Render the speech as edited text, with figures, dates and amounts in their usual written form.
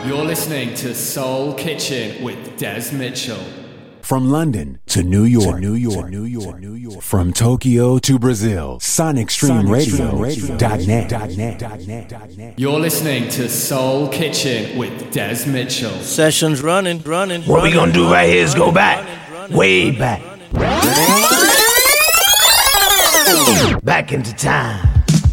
You're listening to Soul Kitchen with Des Mitchell. From London to New York, from Tokyo to Brazil, SonicStreamRadio.net. You're listening to Soul Kitchen with Des Mitchell. Sessions running. What we gonna do right here is go back, way back. Back into time.